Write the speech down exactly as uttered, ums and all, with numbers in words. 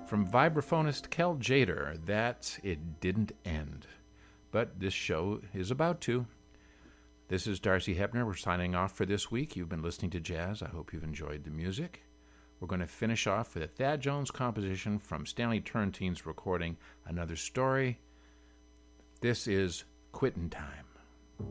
From vibraphonist Kel Jader, that It Didn't End. But this show is about to. This is Darcy Hebner. We're signing off for this week. You've been listening to jazz. I hope you've enjoyed the music. We're going to finish off with a Thad Jones composition from Stanley Turntine's recording, Another Story. This is Quittin' Time.